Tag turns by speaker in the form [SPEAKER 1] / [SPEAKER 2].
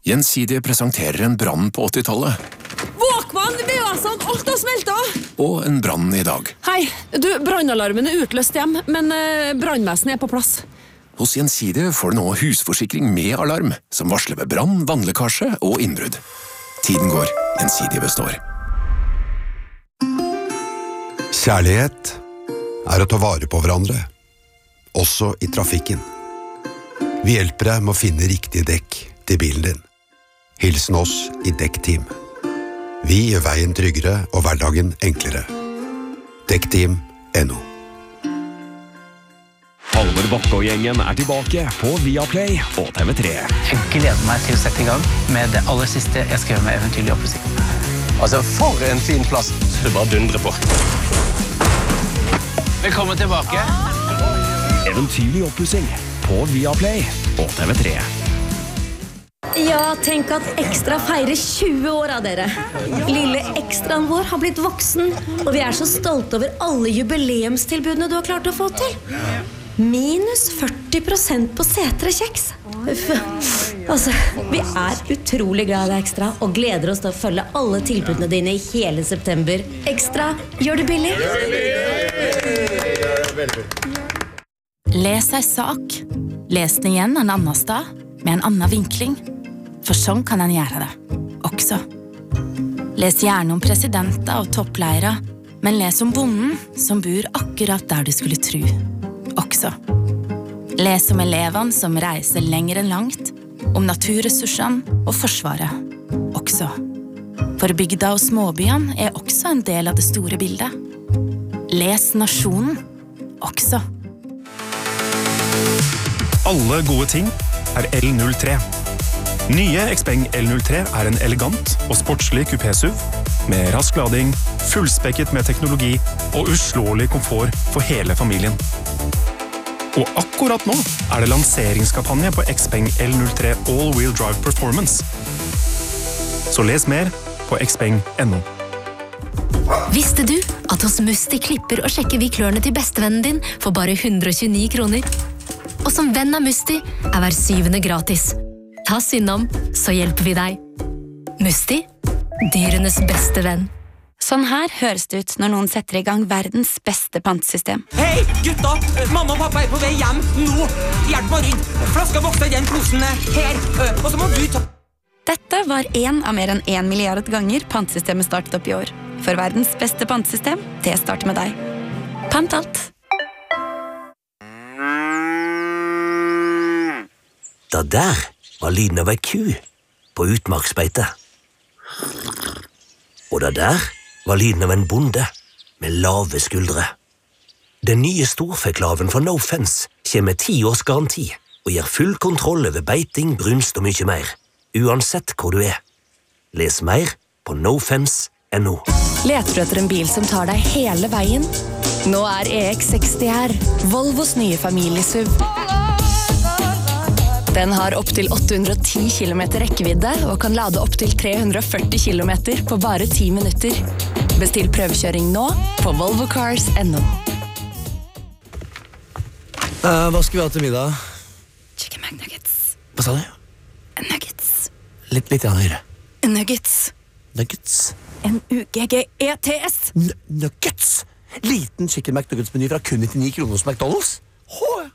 [SPEAKER 1] Gjensidige presenterer en brann på 80-tallet.
[SPEAKER 2] Våkmann, VHS-en, alt har smeltet!
[SPEAKER 1] Og en brann i dag.
[SPEAKER 2] Hei, du, brannalarmen er utløst hjem, men brannvesenet er på plass.
[SPEAKER 1] Hos Gjensidige får du nå husforsikring med alarm, som varsler ved brann, vannlekkasje og innbrudd. Tiden går, Gjensidige består.
[SPEAKER 3] Kjærlighet er å ta vare på hverandre, også i trafikken. Vi hjelper deg med å finne riktig dekk til bilen din. Hilsen oss i Dekkteam. Vi gjør veien tryggere og hverdagen enklere. Dekkteam.no.
[SPEAKER 4] Halvor Bakke og gjengen er tilbake på Viaplay og TV3.
[SPEAKER 5] Jeg gleder meg til å sette i gang med det aller siste jeg skrev med Eventyrlig oppussing.
[SPEAKER 6] Altså, for en fin plass. Du bare dundrer på.
[SPEAKER 5] Velkommen tilbake.
[SPEAKER 4] Eventyrlig oppussing på Viaplay og TV3.
[SPEAKER 7] Ja, tenk at Ekstra feirer 20 år av dere. Lille Ekstraen vår har blitt voksen, og vi er så stolte over alle jubileumstilbudene du har klart å få til. Minus 40% på setre kjeks. Altså, vi er utrolig glad i deg, Ekstra, og gleder oss til å følge alle tilbudene dine i hele september. Ekstra, gjør det billig.
[SPEAKER 8] Les ei sak. Les den igjen en annen sted, med en annen vinkling. For sånn kan en gjøre det, også. Les gjerne om presidenter og toppleire, men les om bonden som bor akkurat der du skulle tro, også. Les om elevene som reiser lenger enn langt, om naturressursene og forsvaret, også. For bygda og småbyene er også en del av det store bildet. Les nasjonen, også.
[SPEAKER 9] Alle gode ting er L03. Nye Xpeng L03 er en elegant og sportslig kupé-SUV med rask lading, fullspekket med teknologi og uslåelig komfort for hele familien. Og akkurat nå er det lanseringskampanje på Xpeng L03 All-Wheel Drive Performance. Så les mer på xpeng.no.
[SPEAKER 10] Visste du at hos Musti klipper og sjekker vi klørne til bestevennen din for bare 129 kroner? Og som venn av Musti er hver 7. gratis. Ta oss innom, så hjelper vi deg. Musti, dyrenes beste venn.
[SPEAKER 11] Sånn her høres det ut når noen setter i gang verdens beste pantesystem.
[SPEAKER 12] Hei, gutta! Mamma og pappa er på vei hjem nå! Hjelp meg rydd! Flaska vokser i den klosen her, og så må du ta...
[SPEAKER 11] Dette var en av mer enn 1 milliard ganger pantesystemet startet opp i år. For verdens beste pantesystem, det starter med deg. Pant alt!
[SPEAKER 13] Da der var lyden av ei ku på utmarksbeite. Og da der var lyden av en bonde med lave skuldre. Den nye storfeklaven fra No Fence kommer med 10 års garanti og gir full kontroll over beiting, brunst og mye mer, uansett hvor du er. Les mer på nofence.no.
[SPEAKER 14] Leter du etter en bil som tar deg hele veien? Nå er EX60 her, Volvos nye familiesuv. Den har opp til 810 km rekkevidde og kan lade opp til 340 km på bare 10 minutter. Bestill prøvekjøring nå på volvocars.no.
[SPEAKER 15] Hva skal vi ha til middag?
[SPEAKER 11] Chicken McNuggets.
[SPEAKER 15] Hva sa du?
[SPEAKER 11] Nuggets.
[SPEAKER 15] Litt høyere.
[SPEAKER 11] Nuggets.
[SPEAKER 15] Nuggets.
[SPEAKER 11] N-U-G-G-E-T-S.
[SPEAKER 15] Nuggets! Liten chicken McNuggets-meny fra kun 99 kroner hos McDonald's.